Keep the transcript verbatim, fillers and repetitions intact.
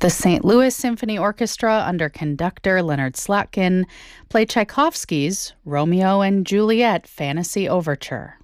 The Saint Louis Symphony Orchestra, under conductor Leonard Slatkin, played Tchaikovsky's Romeo and Juliet Fantasy Overture.